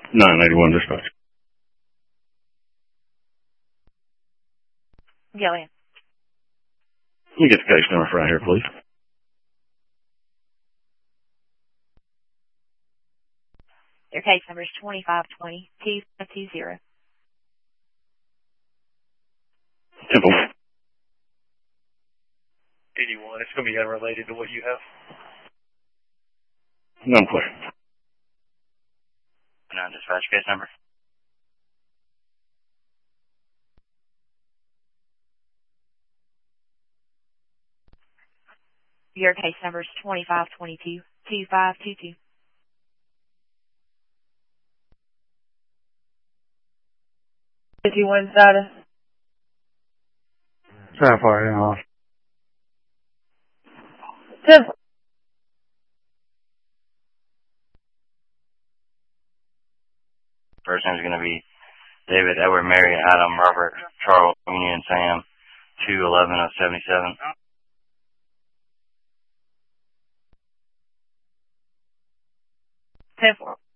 981 dispatch. Gillian. Can you get the case number right here, please? Your case number is 2520-2520. Temple. 81. It's going to be unrelated to what you have. No question. Dispatch case number. Your case number is 2522-2522. 51 status. Sapphire, yeah. Temple. First name is going to be David, Edward, Mary, Adam, Robert, Charles, Union, Sam, 211-77. Temple.